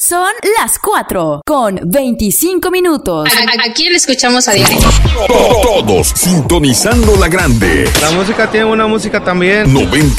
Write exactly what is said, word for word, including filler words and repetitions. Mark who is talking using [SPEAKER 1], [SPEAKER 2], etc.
[SPEAKER 1] Son las cuatro con veinticinco minutos.
[SPEAKER 2] ¿A, a quién le escuchamos a diario?
[SPEAKER 3] Todos sintonizando la grande.
[SPEAKER 4] La música tiene una música también.
[SPEAKER 3] noventa